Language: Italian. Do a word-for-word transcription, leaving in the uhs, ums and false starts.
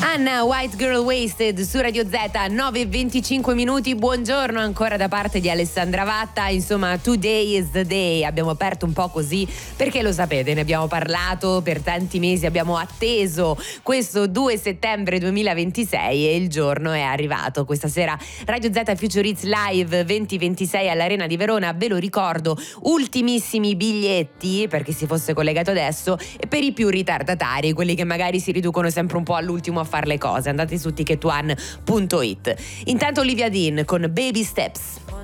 Anna, White Girl Wasted su Radio Z, nove e venticinque minuti. Buongiorno ancora da parte di Alessandra Vatta. Insomma, today is the day. Abbiamo aperto un po' così perché lo sapete, ne abbiamo parlato per tanti mesi, abbiamo atteso questo due settembre duemilaventisei e il giorno è arrivato. Questa sera Radio Z Future Hits Live venti ventisei all'Arena di Verona, ve lo ricordo, ultimissimi biglietti per chi si fosse collegato adesso e per i più ritardatari, quelli che magari si riducono sempre un po' all'ultimo a fare le cose, andate su ticket one punto it. Intanto Olivia Dean con Baby Steps.